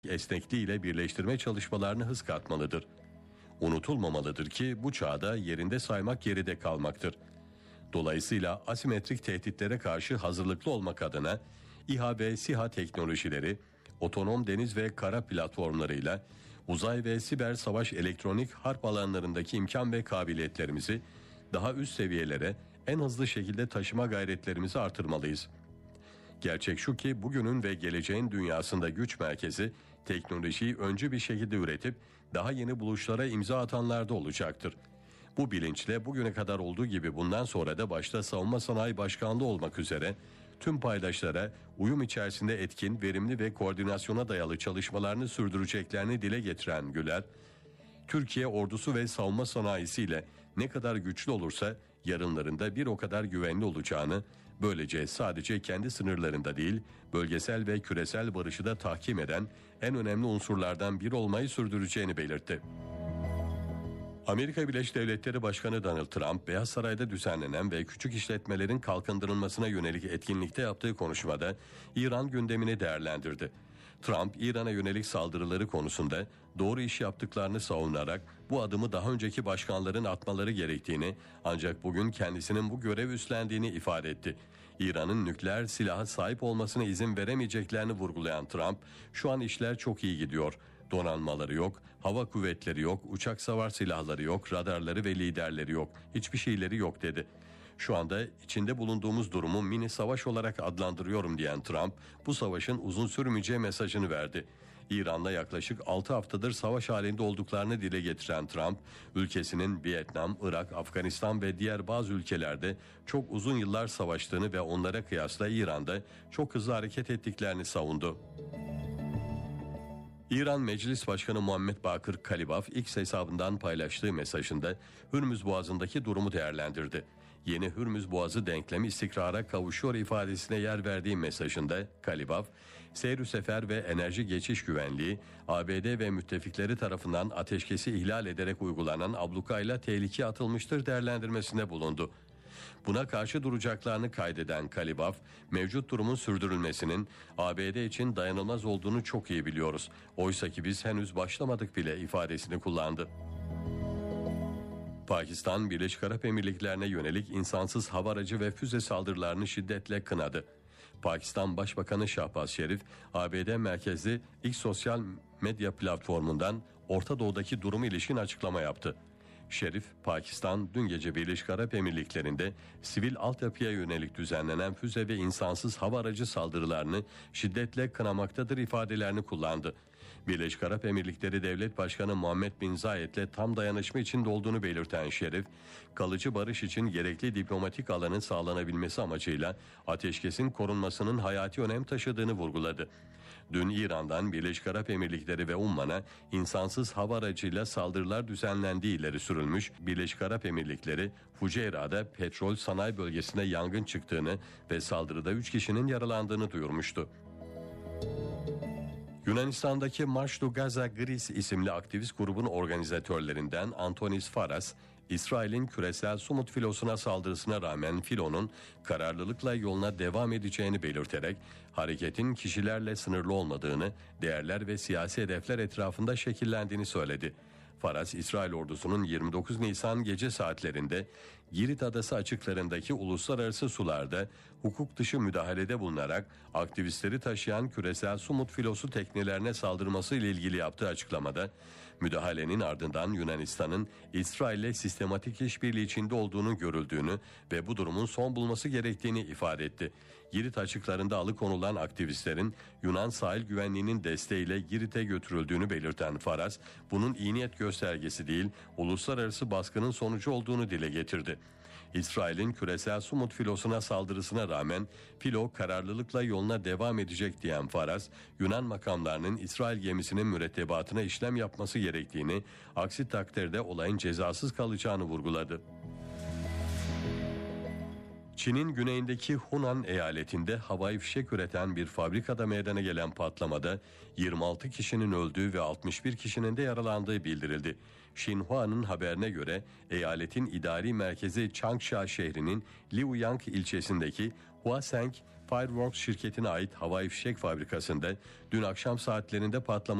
esnekliğiyle birleştirme çalışmalarını hız katmalıdır. Unutulmamalıdır ki bu çağda yerinde saymak geride kalmaktır. Dolayısıyla asimetrik tehditlere karşı hazırlıklı olmak adına İHA ve SİHA teknolojileri, otonom deniz ve kara platformlarıyla uzay ve siber savaş elektronik harp alanlarındaki imkan ve kabiliyetlerimizi daha üst seviyelere en hızlı şekilde taşıma gayretlerimizi artırmalıyız. Gerçek şu ki bugünün ve geleceğin dünyasında güç merkezi teknolojiyi öncü bir şekilde üretip daha yeni buluşlara imza atanlarda olacaktır. Bu bilinçle bugüne kadar olduğu gibi bundan sonra da başta Savunma Sanayi Başkanlığı olmak üzere tüm paydaşlara uyum içerisinde etkin, verimli ve koordinasyona dayalı çalışmalarını sürdüreceklerini dile getiren Güler, Türkiye ordusu ve savunma sanayisiyle ne kadar güçlü olursa yarınlarında bir o kadar güvenli olacağını, böylece sadece kendi sınırlarında değil, bölgesel ve küresel barışı da tahkim eden en önemli unsurlardan biri olmayı sürdüreceğini belirtti. Amerika Birleşik Devletleri Başkanı Donald Trump, Beyaz Saray'da düzenlenen ve küçük işletmelerin kalkındırılmasına yönelik etkinlikte yaptığı konuşmada İran gündemini değerlendirdi. Trump, İran'a yönelik saldırıları konusunda doğru iş yaptıklarını savunarak bu adımı daha önceki başkanların atmaları gerektiğini, ancak bugün kendisinin bu görev üstlendiğini ifade etti. İran'ın nükleer silaha sahip olmasına izin veremeyeceklerini vurgulayan Trump, "Şu an işler çok iyi gidiyor. Donanmaları yok, hava kuvvetleri yok, uçak savar silahları yok, radarları ve liderleri yok, hiçbir şeyleri yok" dedi. "Şu anda içinde bulunduğumuz durumu mini savaş olarak adlandırıyorum" diyen Trump, bu savaşın uzun sürmeyeceği mesajını verdi. İran'la yaklaşık 6 haftadır savaş halinde olduklarını dile getiren Trump, ülkesinin Vietnam, Irak, Afganistan ve diğer bazı ülkelerde çok uzun yıllar savaştığını ve onlara kıyasla İran'da çok hızlı hareket ettiklerini savundu. İran Meclis Başkanı Muhammed Bakır Kalibaf X hesabından paylaştığı mesajında Hürmüz Boğazı'ndaki durumu değerlendirdi. Yeni Hürmüz Boğazı denklemi istikrara kavuşuyor ifadesine yer verdiği mesajında Kalibaf, seyr-ü sefer ve enerji geçiş güvenliği, ABD ve müttefikleri tarafından ateşkesi ihlal ederek uygulanan ablukayla tehlikeye atılmıştır değerlendirmesinde bulundu. Buna karşı duracaklarını kaydeden Kalibaf, mevcut durumun sürdürülmesinin ABD için dayanılmaz olduğunu çok iyi biliyoruz. Oysa ki biz henüz başlamadık bile ifadesini kullandı. Pakistan, Birleşik Arap Emirlikleri'ne yönelik insansız hava aracı ve füze saldırılarını şiddetle kınadı. Pakistan Başbakanı Şahbaz Şerif, ABD merkezli X sosyal medya platformundan Orta Doğu'daki durumu ilişkin açıklama yaptı. Şerif, Pakistan dün gece Birleşik Arap Emirlikleri'nde sivil altyapıya yönelik düzenlenen füze ve insansız hava aracı saldırılarını şiddetle kınamaktadır ifadelerini kullandı. Birleşik Arap Emirlikleri Devlet Başkanı Muhammed Bin Zayed'le tam dayanışma içinde olduğunu belirten Şerif, kalıcı barış için gerekli diplomatik alanın sağlanabilmesi amacıyla ateşkesin korunmasının hayati önem taşıdığını vurguladı. Dün İran'dan Birleşik Arap Emirlikleri ve Umman'a insansız hava aracıyla saldırılar düzenlendiği ileri sürülmüş. Birleşik Arap Emirlikleri, Fuceyra'da petrol sanayi bölgesinde yangın çıktığını ve saldırıda 3 kişinin yaralandığını duyurmuştu. Yunanistan'daki March to Gaza Greece isimli aktivist grubun organizatörlerinden Antonis Faras, İsrail'in küresel Sumut filosuna saldırısına rağmen filonun kararlılıkla yoluna devam edeceğini belirterek hareketin kişilerle sınırlı olmadığını, değerler ve siyasi hedefler etrafında şekillendiğini söyledi. Faras, İsrail ordusunun 29 Nisan gece saatlerinde Girit Adası açıklarındaki uluslararası sularda hukuk dışı müdahalede bulunarak aktivistleri taşıyan küresel Sumut filosu teknelerine saldırması ile ilgili yaptığı açıklamada, müdahalenin ardından Yunanistan'ın İsrail'le sistematik işbirliği içinde olduğunu görüldüğünü ve bu durumun son bulması gerektiğini ifade etti. Girit açıklarında alıkonulan aktivistlerin Yunan sahil güvenliğinin desteğiyle Girit'e götürüldüğünü belirten Faras, bunun iyi niyet göstergesi değil, uluslararası baskının sonucu olduğunu dile getirdi. İsrail'in küresel Sumut filosuna saldırısına rağmen filo kararlılıkla yoluna devam edecek diyen Faras, Yunan makamlarının İsrail gemisinin mürettebatına işlem yapması gerektiğini, aksi takdirde olayın cezasız kalacağını vurguladı. Çin'in güneyindeki Hunan eyaletinde havai fişek üreten bir fabrikada meydana gelen patlamada 26 kişinin öldüğü ve 61 kişinin de yaralandığı bildirildi. Xinhua'nın haberine göre eyaletin idari merkezi Changsha şehrinin Liuyang ilçesindeki Huaseng Fireworks şirketine ait havai fişek fabrikasında dün akşam saatlerinde patlama